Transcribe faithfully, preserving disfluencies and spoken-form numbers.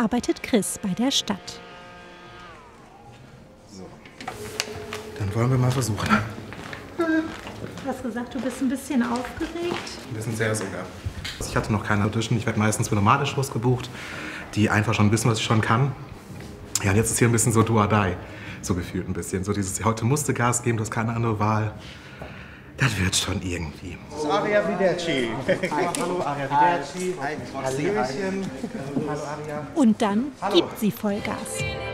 arbeitet Chris bei der Stadt. So, dann wollen wir mal versuchen. Du hast gesagt, du bist ein bisschen aufgeregt. Ein bisschen sehr sogar. Ich hatte noch keine Audition. Ich werde meistens für normale Shows gebucht, die einfach schon wissen, was ich schon kann. Ja, und jetzt ist hier ein bisschen so do or die. So gefühlt ein bisschen. So dieses, heute musste Gas geben, du hast keine andere Wahl. Das wird schon irgendwie. Das ist Aria Videtti. Hallo, Aria Videtti. Hallöchen. Hallo, Aria. Und dann gibt sie Vollgas.